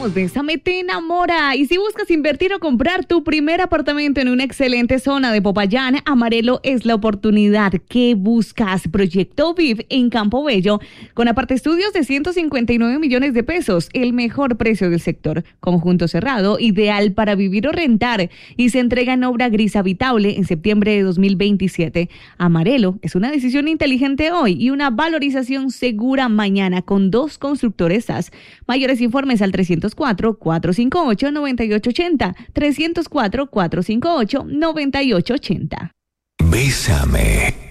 regresamos. Bésame te enamora. Y si buscas invertir o comprar tu primer apartamento en una excelente zona de Popayán, Amarelo es la oportunidad. ¿Qué buscas? Proyecto VIP en Campo Bello, con apartaestudios de 159 millones de pesos, el mejor precio del sector. Conjunto cerrado, ideal para vivir o rentar, y se entrega en obra gris habitable en septiembre de 2027. Amarelo es una decisión inteligente hoy y una valorización segura mañana, con 2 constructores SAS. Mayores informes al 304-458-9880. 304-458-9880. Bésame.